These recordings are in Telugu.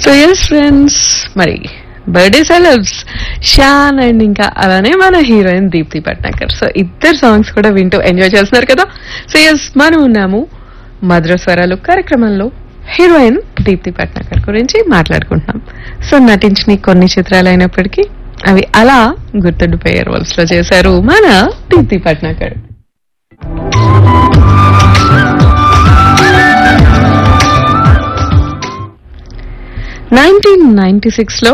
సో ఎస్ ఫ్రెండ్స్, మరి బర్త్డే సెలబ్స్ షాన్ అండ్ ఇంకా అలానే మన హీరోయిన్ దీప్తి పట్నాకర్. సో ఇద్దరు సాంగ్స్ కూడా వింటూ ఎంజాయ్ చేస్తున్నారు కదా. సో ఎస్, మనం ఉన్నాము మధుర స్వరాలు కార్యక్రమంలో హీరోయిన్ దీప్తి పట్నాకర్ గురించి మాట్లాడుకుంటున్నాం. సో నటించిన కొన్ని చిత్రాలు అయినప్పటికీ అవి అలా గుర్తుండిపోయే రోల్స్ లో చేశారు మన దీప్తి పట్నాకర్. 1996లో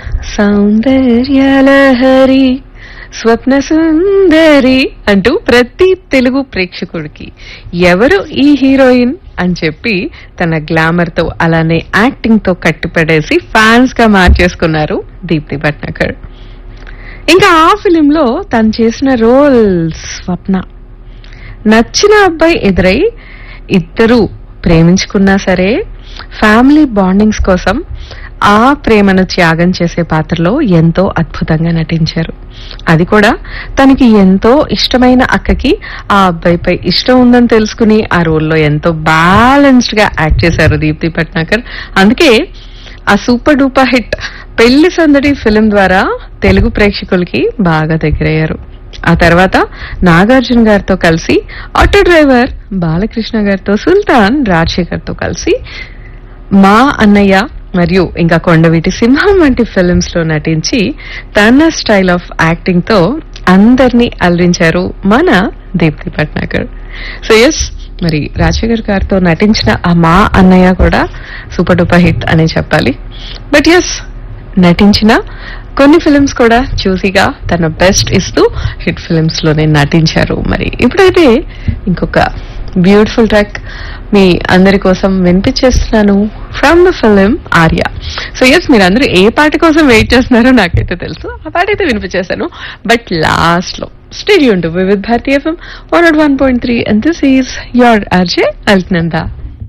సౌందర్యలహరి స్వప్న సుందరి అంటూ ప్రతి తెలుగు ప్రేక్షకుడికి ఎవరు ఈ హీరోయిన్ అని చెప్పి తన గ్లామర్ తో అలానే యాక్టింగ్ తో కట్టిపడేసి ఫ్యాన్స్ గా మార్చేసుకున్నారు దీప్తి పట్నాకర్. ఇంకా ఆ ఫిలిం లో తను చేసిన రోల్ స్వప్న. నచ్చిన అబ్బాయి ఎదురై ఇద్దరు ప్రేమించుకున్నా సరే ఫ్యామిలీ బాండింగ్స్ కోసం ఆ ప్రేమను త్యాగం చేసే పాత్రలో ఎంతో అద్భుతంగా నటించారు. అది కూడా తనకి ఎంతో ఇష్టమైన అక్కకి ఆ అబ్బాయిపై ఇష్టం ఉందని తెలుసుకుని ఆ రోల్లో ఎంతో బ్యాలెన్స్డ్ గా యాక్ట్ చేశారు దీప్తి పట్నాకర్. అందుకే ఆ సూపర్ డూపర్ హిట్ పెళ్లి సందడి ఫిలిం ద్వారా తెలుగు ప్రేక్షకులకి బాగా దగ్గరయ్యారు. ఆ తర్వాత నాగార్జున గారితో కలిసి ఆటో డ్రైవర్, బాలకృష్ణ గారితో సుల్తాన్, రాజశేఖర్ తో కలిసి మా అన్నయ్య మరియు ఇంకా కొండవీటి సింహం వంటి ఫిల్మ్స్ లో నటించి తన స్టైల్ ఆఫ్ యాక్టింగ్ తో అందరినీ అలరించారు మన దీప్తి పట్నాకర్. సో ఎస్, మరి రాజశేఖర్ గారితో నటించిన ఆ మా అన్నయ్య కూడా సూపర్ డూపర్ హిట్ అనే చెప్పాలి. బట్ ఎస్, నటించిన కొన్ని ఫిల్మ్స్ కూడా చూసిగా తన బెస్ట్ ఇస్తూ హిట్ ఫిల్మ్స్ లోనే నటించారు. మరి ఇప్పుడైతే ఇంకొక బ్యూటిఫుల్ ట్రాక్ మీ అందరి కోసం వినిపించేస్తున్నాను from the film Arya. So yes, మీరందరూ ఏ పాట కోసం వెయిట్ చేస్తున్నారో నాకైతే తెలుసు. ఆ పాట అయితే వినిపించేశాను. బట్ లాస్ట్ లో stay tuned to Vividh Bharati FM 101.3 and this is your RJ Alknanda.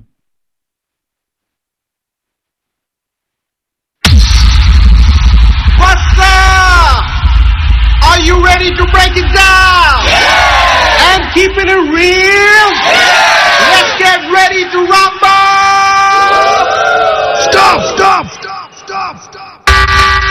What's up? Are you ready to break it down? Yeah! And keeping it real?